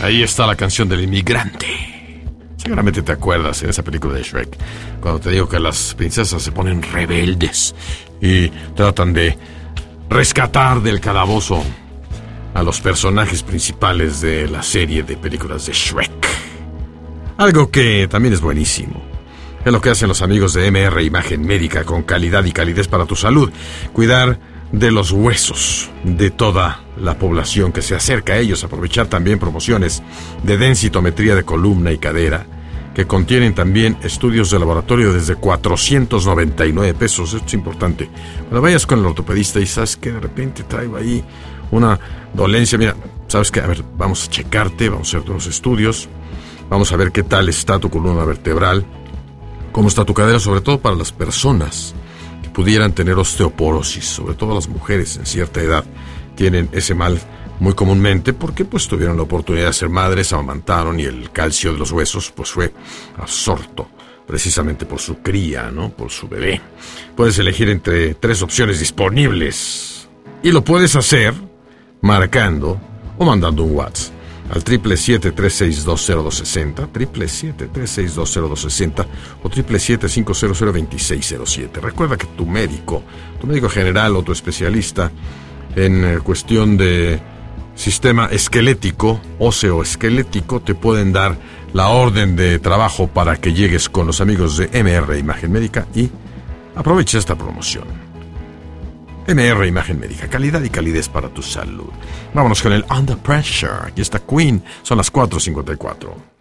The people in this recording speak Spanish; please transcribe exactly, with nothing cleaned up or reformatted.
Ahí está la canción del inmigrante. Seguramente te acuerdas en esa película de Shrek, cuando te digo que las princesas se ponen rebeldes y tratan de rescatar del calabozo a los personajes principales de la serie de películas de Shrek. Algo que también es buenísimo. Es lo que hacen los amigos de M R Imagen Médica, con calidad y calidez para tu salud. Cuidar de los huesos de toda la población que se acerca a ellos. Aprovechar también promociones de densitometría de columna y cadera, que contienen también estudios de laboratorio desde cuatrocientos noventa y nueve pesos. Esto es importante. Cuando vayas con el ortopedista y sabes que de repente traigo ahí una dolencia, mira, sabes que, a ver, vamos a checarte, vamos a hacer todos los estudios, vamos a ver qué tal está tu columna vertebral, cómo está tu cadera, sobre todo para las personas que pudieran tener osteoporosis, sobre todo las mujeres en cierta edad tienen ese mal muy comúnmente porque pues tuvieron la oportunidad de ser madres, amamantaron y el calcio de los huesos pues fue absorto precisamente por su cría, ¿no? Por su bebé. Puedes elegir entre tres opciones disponibles y lo puedes hacer marcando o mandando un WhatsApp al triple siete tres seis dos cero dos sesenta, triple siete tres seis dos cero dos sesenta o triple siete cinco cero cero veintiséis cero siete. Recuerda que tu médico, tu médico general o tu especialista en cuestión de sistema esquelético, óseo esquelético, te pueden dar la orden de trabajo para que llegues con los amigos de M R Imagen Médica y aprovecha esta promoción. M R Imagen Médica, calidad y calidez para tu salud. Vámonos con el Under Pressure. Aquí está Queen, son las cuatro cincuenta y cuatro.